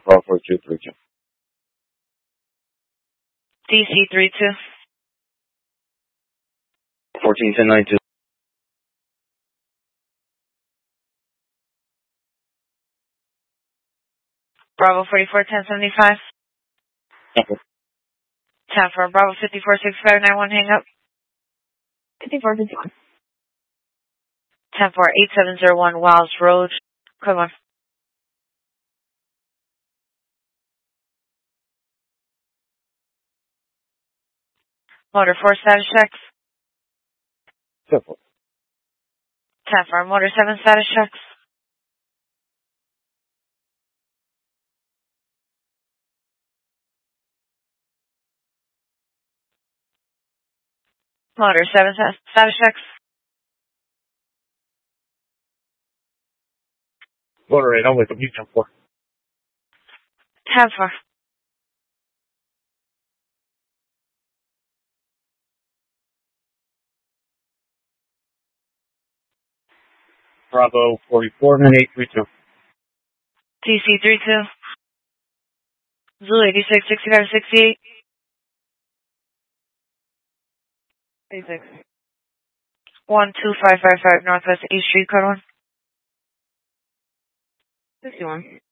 Bravo 4232. DC 32. 141092. Bravo 44 1075. Okay. 10 for Bravo 54 6591, hang up. 5451. 10 for 8701 Wiles Road. Come on. Motor 4 status checks. Simple. 10 for Motor 7 status checks. Motor 7 status checks. Motor 8, I'll wait up. You 10 4. 10 for. Bravo 44 9832. DC 32. Zulu 86 65 68. 86. 12555 Northwest 8th Street, code 1. 61.